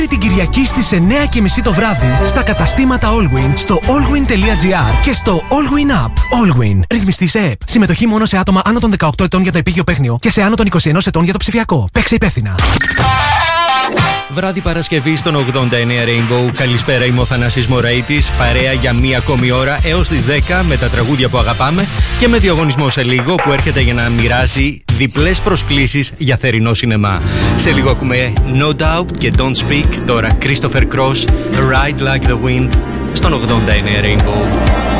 Την Κυριακή στις 9:30 το βράδυ στα καταστήματα Allwyn, στο allwyn.gr και στο Allwyn App. Allwyn. Ρυθμιστής ΕΕΠ. Συμμετοχή μόνο σε άτομα άνω των 18 ετών για το επίγειο παίχνιο και σε άνω των 21 ετών για το ψηφιακό. Παίξε υπεύθυνα. Βράδυ Παρασκευή στον 89 Rainbow. Καλησπέρα, είμαι ο Θανάσης Μωραΐτης. Παρέα για μία ακόμη ώρα έως τις 10 με τα τραγούδια που αγαπάμε και με διαγωνισμό σε λίγο που έρχεται για να μοιράσει διπλές προσκλήσεις για θερινό σινεμά. Σε λίγο ακούμε No Doubt και Don't Speak. Τώρα Christopher Cross, Ride Like the Wind στον 89 Rainbow.